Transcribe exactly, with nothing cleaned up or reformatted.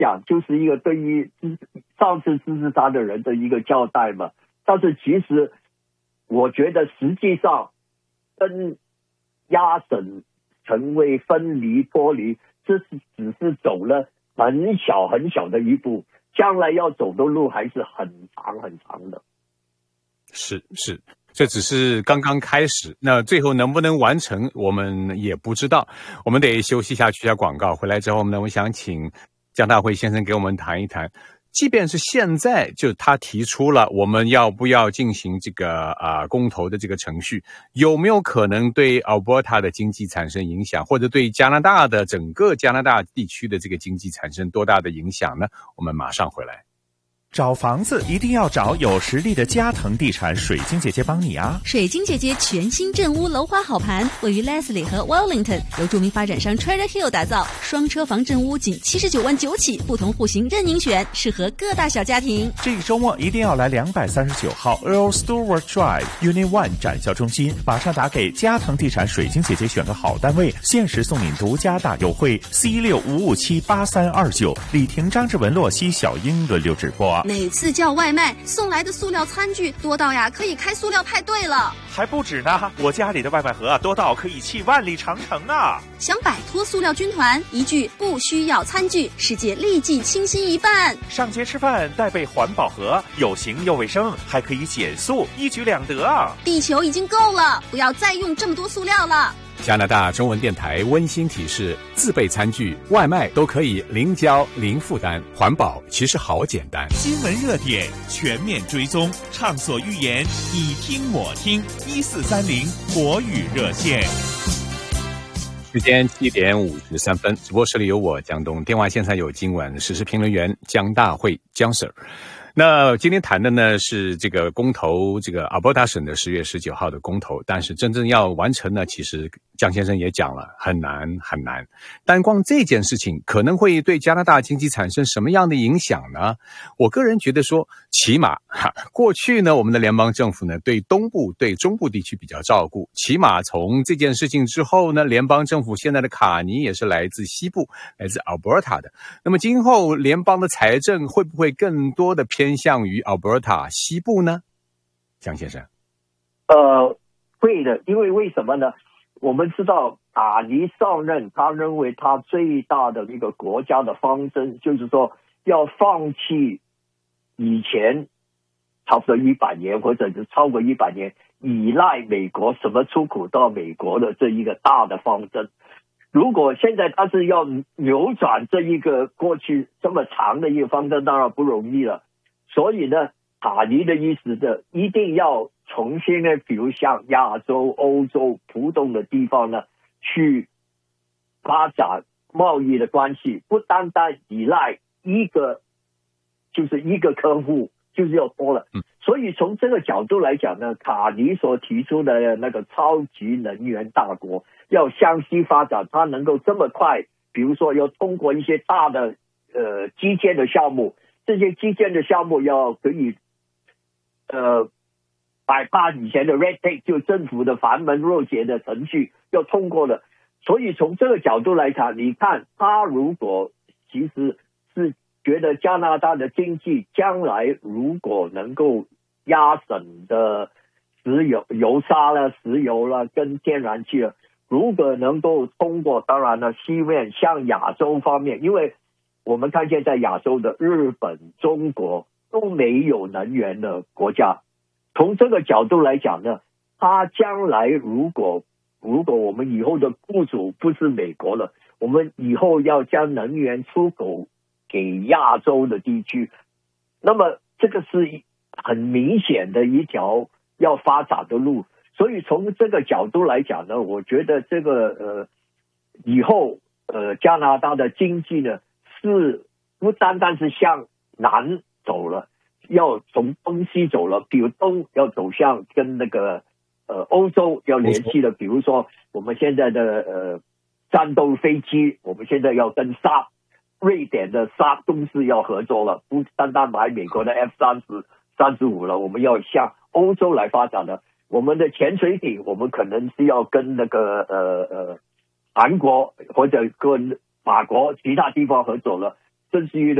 讲就是一个对于上次支持他的人的一个交代嘛。但是其实我觉得实际上跟亚省成为分离脱离，这是只是走了很小很小的一步，将来要走的路还是很长很长的。 是是，这只是刚刚开始，那最后能不能完成我们也不知道。我们得休息下去一下广告，回来之后呢，我想请江大辉先生给我们谈一谈，即便是现在就他提出了我们要不要进行这个啊、呃、公投的这个程序，有没有可能对 Alberta 的经济产生影响，或者对加拿大的整个加拿大地区的这个经济产生多大的影响呢？我们马上回来。 找房子一定要找有实力的嘉腾地产水晶姐姐帮你啊！ 水晶姐姐全新镇屋楼花好盘，位于 Leslie 和 Wellington， 由著名发展商 Trader Hill 打造，双车房镇屋仅七十九万九起，不同户型任您选，适合各大小家庭。 这个周末一定要来两百三十九号 Earl Stewart Drive Unit One 展销中心，马上打给嘉腾地产水晶姐姐选个好单位，限时送你独家大优惠 C 六五五七八三二九，李婷、张志文、洛西、小英轮流直播啊！ 每次叫外卖送来的塑料餐具多到呀可以开塑料派对了， 还不止呢，我家里的外卖盒多到可以弃万里长城啊！ 想摆脱塑料军团，一句不需要餐具，世界立即清新一半。 上街吃饭带备环保盒，有形又卫生，还可以减速，一举两得啊！ 地球已经够了，不要再用这么多塑料了。 加拿大中文电台温馨提示：自备餐具、外卖都可以零交零负担，环保其实好简单。 新闻热点全面追踪，畅所欲言，你听我听，一四三零国语热线。 时间七点五十三分，直播室里有我江东，电话线上有今晚时事评论员江大慧江 Sir。那今天谈的呢是这个公投，这个阿伯塔省的十月十九号的公投，但是真正要完成呢，其实江先生也讲了，很难很难。但光这件事情可能会对加拿大经济产生什么样的影响呢？我个人觉得说，起码哈，过去呢，我们的联邦政府呢对东部、对中部地区比较照顾，起码从这件事情之后呢，联邦政府现在的卡尼也是来自西部，来自 Alberta 的。那么今后联邦的财政会不会更多的偏向于 Alberta 西部呢？江先生。 呃，会的，因为为什么呢？我们知道卡尼上任，他认为他最大的一个国家的方针就是说要放弃以前差不多一百年或者是超过一百年依赖美国什么出口到美国的这一个大的方针。如果现在他是要扭转这一个过去这么长的一个方针，当然不容易了。所以呢，卡尼的意思的一定要重新呢，比如像亚洲、欧洲不同的地方呢，去发展贸易的关系，不单单依赖一个，就是一个客户，就是要多了。所以从这个角度来讲呢，卡尼所提出的那个超级能源大国要向西发展，它能够这么快，比如说要通过一些大的呃基建的项目。这些基建的项目要可以，呃，百八以前的 red tape 就政府的繁文缛节的程序要通过的，所以从这个角度来看，你看他如果其实是觉得加拿大的经济将来如果能够压省的石油、油砂了、石油了跟天然气了，如果能够通过，当然了，西面像亚洲方面，因为我们看见在亚洲的日本、中国都没有能源的国家，从这个角度来讲呢，它将来如果如果我们以后的雇主不是美国了，我们以后要将能源出口给亚洲的地区，那么这个是很明显的一条要发展的路。所以从这个角度来讲呢，我觉得这个呃以后呃加拿大的经济呢是不单单是向南走了，要从东西走了，比如东要走向跟那个呃欧洲要联系的，比如说我们现在的呃战斗飞机，我们现在要跟沙瑞典的沙公司要合作了，不单单买美国的 F 三十、三十五了，我们要向欧洲来发展了。我们的潜水艇，我们可能是要跟那个呃呃韩国或者跟法国其他地方合作了。 政治娱乐。